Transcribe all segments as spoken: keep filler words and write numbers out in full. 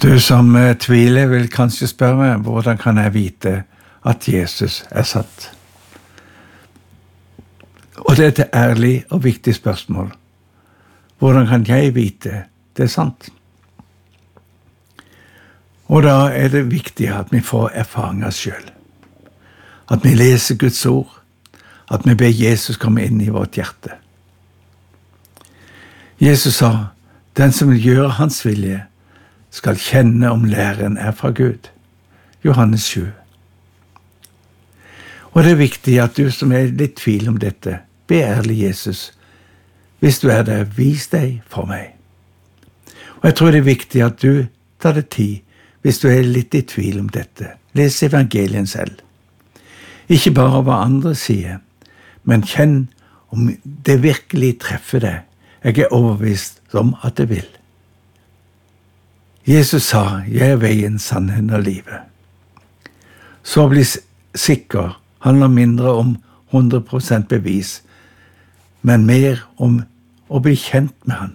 Du som tviler vil kanskje spørre meg, hvordan kan jeg vite at Jesus er satt? Og det er et ærlig og viktig spørsmål. Hvordan kan jeg vite det er sant? Og da er det viktig at vi får erfaringer selv. At vi leser Guds ord. At vi ber Jesus komme inn i vårt hjerte. Jesus sa, den som vil gjøre hans vilje, skal kjenne om læren er fra Gud. Johannes sju. Og det er viktig at du som er litt tvil om dette, be ærlig Jesus. Hvis du er der, vis deg for meg. Og jeg tror det er viktig at du tar det tid, hvis du er litt i tvil om dette. Les evangelien selv. Ikke bare hva andre sier, men kjenn om det virkelig treffer deg. Jeg er overbevist om at det vil. Jesus sa, jeg er veien, sannheten og livet. Så å bli sikker handler mindre om hundre prosent bevis, men mer om å bli kjent med han.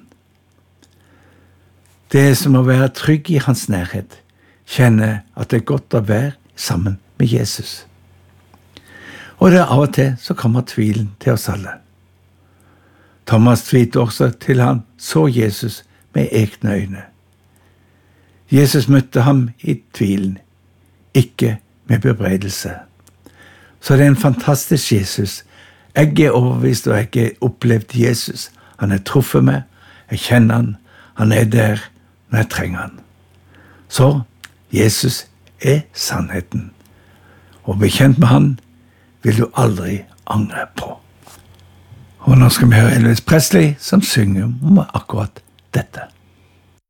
Det er som å være trygg i hans nærhet, kjenne at det er godt å være sammen med Jesus. Og det er av og til så kommer tvilen til oss alle. Thomas tvilte også til han så Jesus med egne øyne. Jesus møtte ham i tvilen, ikke med bebreidelse. Så det er en fantastisk Jesus. Jeg er overbevist, og jeg har opplevd Jesus. Han har truffet meg, jeg kjenner han, han er der når jeg trenger han. Så Jesus er sannheten. Og bli kjent med han vil du aldri angre på. Og nå skal vi høre Elvis Presley som synger om akkurat dette.